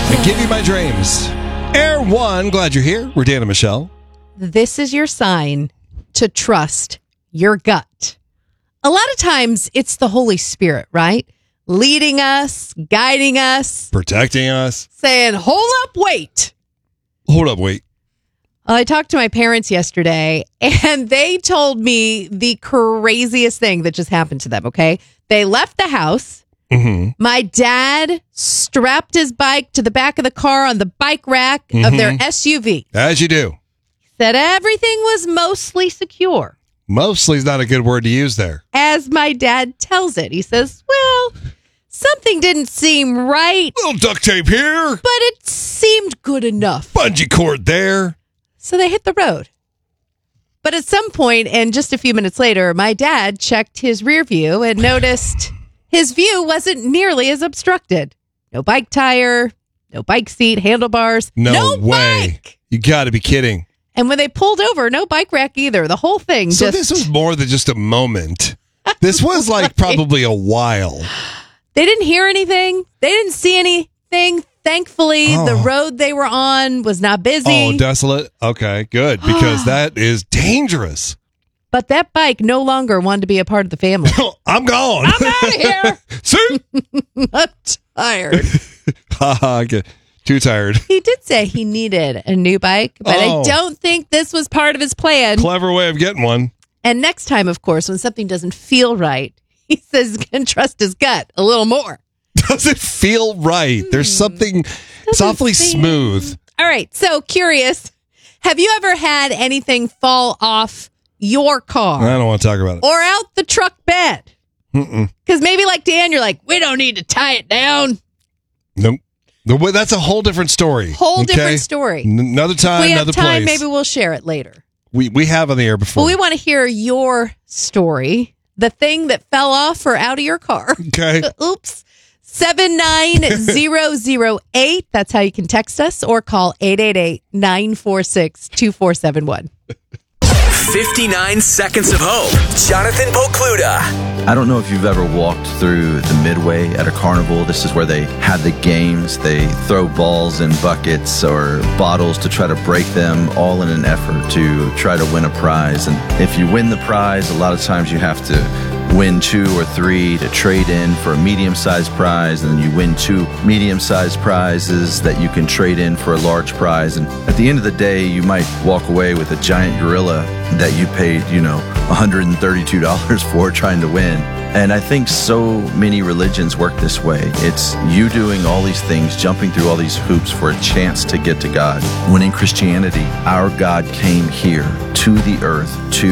I give you my dreams. Air One, glad you're here. We're Dan and Michelle. This is your sign to trust your gut. A lot of times it's the Holy Spirit, right? Leading us, guiding us, Protecting us. saying, hold up, wait. Hold up, wait. I talked to my parents yesterday, and they told me the craziest thing that just happened to them, okay? They left the house. Mm-hmm. My dad strapped his bike to the back of the car on the bike rack of their SUV. As you do. Said everything was mostly secure. Mostly is not a good word to use there. As my dad tells it, he says, well, something didn't seem right, Little duct tape here. but it seemed good enough. Bungee cord there. So they hit the road. But at some point, and just a few minutes later, my dad checked his rear view and noticed his view wasn't nearly as obstructed. No bike tire, no bike seat, handlebars. No way. Bike! You got to be kidding. And when they pulled over, no bike rack either. The whole thing So just... this was more than just a moment. This was like probably a while. They didn't hear anything. They didn't see anything. Thankfully, the road they were on was not busy. Oh, desolate. Okay, good. Because that is dangerous. But that bike no longer wanted to be a part of the family. I'm gone. I'm out of here. See? I'm tired. Haha, too tired. He did say he needed a new bike, but I don't think this was part of his plan. Clever way of getting one. And next time, of course, when something doesn't feel right, he says he's going to trust his gut a little more. Does it feel right? There's something softly smooth. All right. So curious. Have you ever had anything fall off your car I don't want to talk about it. or out the truck bed? Because maybe like Dan, you're like, we don't need to tie it down. Nope. That's a whole different story. Different story. Another time, We have another time. place. Maybe we'll share it later. We have on the air before. Well, we want to hear your story. The thing that fell off or out of your car. Okay. Oops. 79008. That's how you can text us or call 888-946-2471. 59 Seconds of Hope. Jonathan Pokluda. I don't know if you've ever walked through the Midway at a carnival. This is where they had the games. They throw balls in buckets or bottles to try to break them, all in an effort to try to win a prize. And if you win the prize, a lot of times you have to win 2 or 3 to trade in for a medium-sized prize, and then you win 2 medium-sized prizes that you can trade in for a large prize. And at the end of the day, you might walk away with a giant gorilla that you paid, $132 for trying to win. And I think so many religions work this way. It's you doing all these things, jumping through all these hoops for a chance to get to God. When in Christianity, our God came here to the earth to